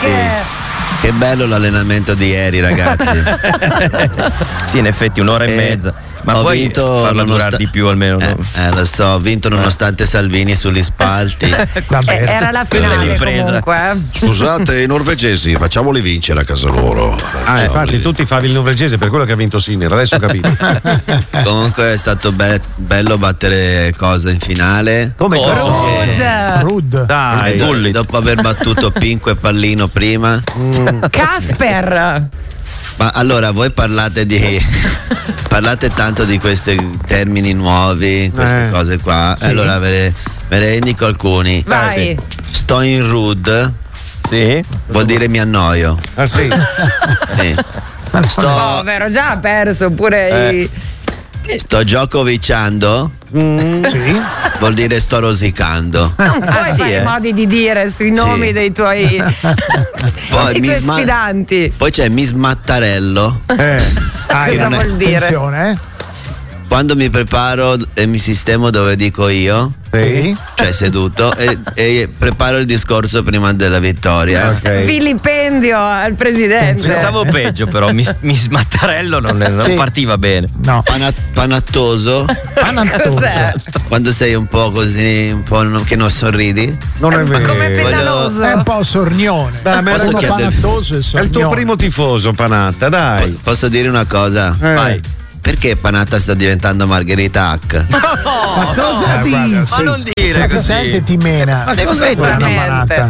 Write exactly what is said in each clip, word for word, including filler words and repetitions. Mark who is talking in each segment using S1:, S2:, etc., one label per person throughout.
S1: anche.
S2: Che bello l'allenamento di ieri, ragazzi.
S3: Sì, in effetti un'ora e
S2: Eh,
S3: mezza. Ma
S2: ho
S3: poi
S2: vinto
S3: farla
S2: nonost-
S3: durare di più almeno.
S2: Eh,
S3: no?
S2: eh, lo so, ho vinto nonostante Salvini sugli spalti.
S1: Eh, era la
S3: Questa è
S1: finale
S3: l'impresa.
S1: comunque. eh.
S4: Scusate, i norvegesi, facciamoli vincere a casa loro.
S5: Ah,
S4: Facciamoli.
S5: infatti, tu ti favi il norvegese, per quello che ha vinto Sinner, adesso ho capito.
S2: Comunque è stato be- bello battere cosa in finale.
S5: Come
S3: Cosa?
S1: Rude.
S6: Rude.
S5: Dai,
S2: Eh, dopo aver battuto Pinco e Pallino prima.
S1: Casper.
S2: Ma allora voi parlate di parlate tanto di questi termini nuovi, queste
S5: Eh,
S2: cose qua.
S5: sì.
S2: Allora ve ne, ve ne indico alcuni.
S1: Vai.
S2: Sto in rude
S3: Sì?
S2: vuol dire mi annoio.
S5: ah sì.
S2: Sì. Sto,
S1: Povero, già ha perso pure i.
S2: sto giokovicciando
S6: Sì.
S2: vuol dire sto rosicando.
S1: Non puoi
S3: sì,
S1: fare
S3: eh.
S1: modi di dire sui nomi
S2: Sì.
S1: dei tuoi,
S2: Poi
S1: dei
S2: mi
S1: tuoi
S2: sma-
S1: sfidanti.
S2: Poi c'è mi smattarello.
S5: Eh.
S6: Ah,
S1: Cosa
S6: non è-
S1: vuol dire?
S6: Attenzione, eh.
S2: Quando mi preparo e mi sistemo dove dico io,
S6: Sì.
S2: cioè seduto, e, e preparo il discorso prima della vittoria.
S5: Ok.
S1: Vilipendio al presidente.
S3: Pensavo peggio, però mi, mi smattarello non, non
S6: Sì.
S3: partiva bene.
S6: No.
S2: Pana- panattoso,
S6: Panattoso.
S1: Cos'è?
S2: quando sei un po' così, un po' non- che non sorridi.
S5: Non è vero.
S1: Come
S2: Voglio-
S1: pedaloso.
S6: È un po' sornione.
S5: Dai, ma
S2: Posso
S6: Uno
S2: chiedere-
S6: panattoso e
S5: È
S6: sornione.
S5: il tuo primo tifoso, Panatta, dai.
S2: Po- Posso dire una cosa?
S5: Eh.
S3: Vai.
S2: Perché Panatta sta diventando Margherita Hack?
S6: Ma cosa Eh, guarda, dici?
S3: Ma non dire
S6: Se ti
S3: così.
S6: sente ti mena.
S1: Ma
S6: Cos'è
S1: cosa
S6: quella
S1: veramente?
S6: manata?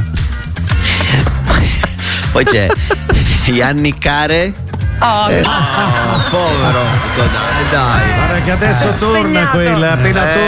S2: Poi c'è Yannickare.
S1: Oh,
S2: Povero. Dai, dai.
S5: Guarda che adesso torna
S1: Segnato.
S5: quella appena
S3: Eh.